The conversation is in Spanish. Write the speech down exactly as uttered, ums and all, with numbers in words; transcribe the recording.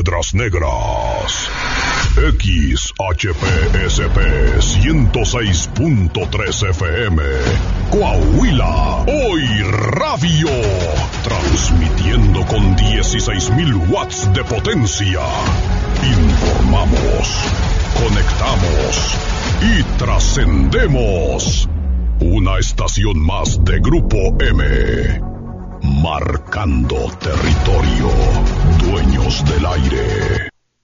Piedras Negras. X H P S P ciento seis punto tres F M. Coahuila. Hoy Radio. Transmitiendo con dieciséis mil watts de potencia. Informamos. Conectamos. Y trascendemos. Una estación más de Grupo M. Marcando territorio. Dueños del aire.